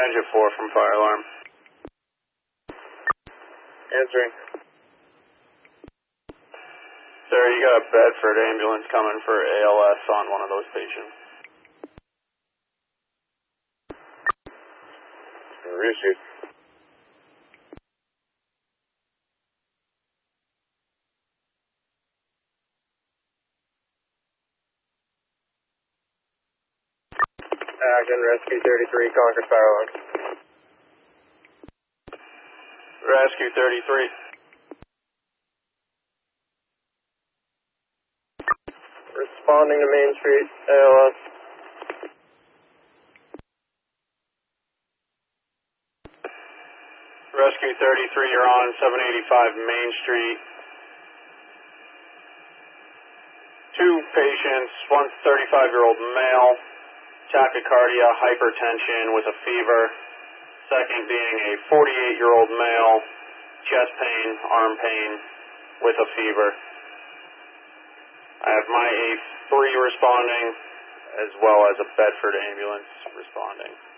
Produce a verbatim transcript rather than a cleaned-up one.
Engine four from fire alarm. Answering. Sir, you got a Bedford ambulance coming for A L S on one of those patients. Received. Action, Rescue thirty-three, Concord fire alarm. Rescue thirty-three. Responding to Main Street, A L S. Rescue thirty-three, you're on seven eighty-five Main Street. Two patients, one thirty-five-year-old male, tachycardia, hypertension with a fever. Second being a forty-eight-year-old male, chest pain, arm pain with a fever. I have my A three responding as well as a Bedford ambulance responding.